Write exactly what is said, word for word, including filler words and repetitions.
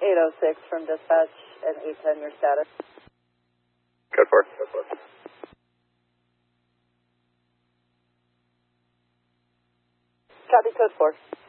eight oh six from dispatch and eight ten, your status. Code four. Code four. Copy, code four.